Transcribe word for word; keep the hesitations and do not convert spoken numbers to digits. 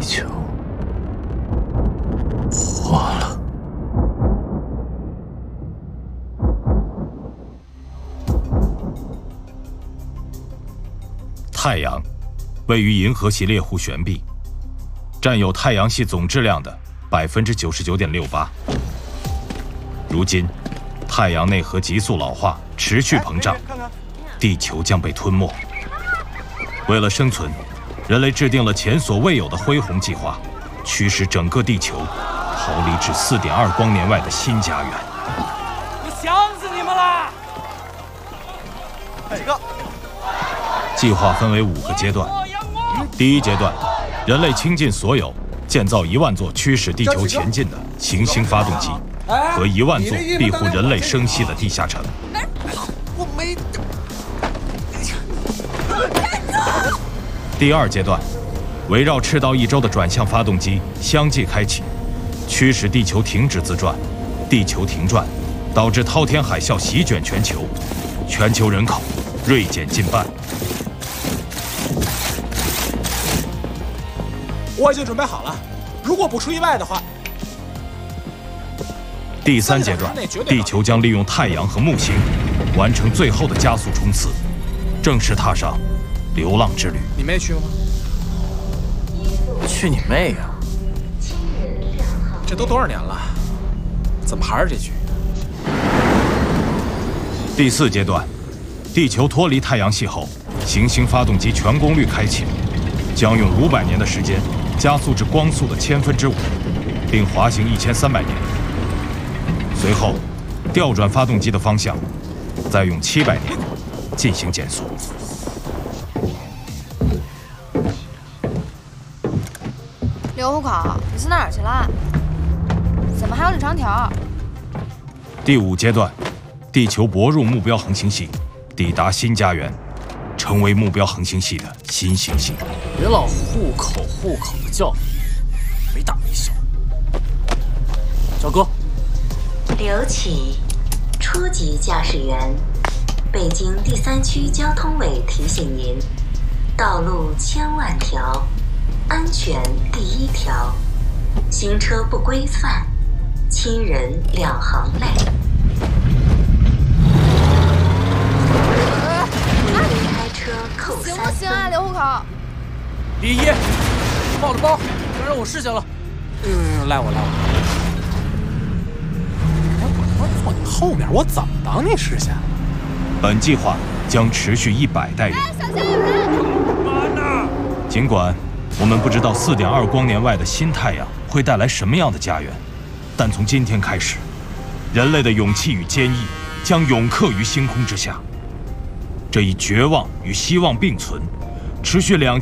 球活了。 太阳位于银河系猎户悬臂，占有太阳系总质量的百分之九十九点六八。如今，太阳内核急速老化，持续膨胀，地球将被吞没。为了生存，人类制定了前所未有的恢宏计划，驱使整个地球逃离至四点二光年外的新家园。 我想死你们了！ 几个？ 计划分为五个阶段。第一阶段，人类倾尽所有，建造一万座驱使地球前进的行星发动机，和一万座庇护人类生息的地下城。 我没。 第二阶段，围绕赤道一周的转向发动机相继开启，驱使地球停止自转，地球停转，导致滔天海啸席卷全球，全球人口锐减近半。 我已经准备好了，如果不出意外的话。 第三阶段，地球将利用太阳和木星，完成最后的加速冲刺，正式踏上流浪之旅。 你妹去了吗？ 去你妹呀！ 这都多少年了，怎么还是这句？ 第四阶段，地球脱离太阳系后，行星发动机全功率开启，将用五百年的时间加速至光速的千分之五，并滑行一千三百年。随后，调转发动机的方向，再用七百年进行减速。 刘户口，你是哪儿去了？怎么还有这长条？ 第五阶段，地球泊入目标恒星系，抵达新家园，成为目标恒星系的新行星。 别老户口户口的叫，没大没小。小哥， 刘启，初级驾驶员，北京第三区交通委提醒您：道路千万条，安全第一条，行车不规范，亲人两行泪。开车扣行三分。 不行啊，刘户口？ 第一，抱着包，这让我试下了。 嗯，赖我赖我。我我坐你后面，我怎么当你视线了？ 本计划将持续一百代人。 小心有人！ 慢呐！ 尽管我们不知道四点二光年外的新太阳会带来什么样的家园，但从今天开始，人类的勇气与坚毅将永刻于星空之下。这一绝望与希望并存，持续两。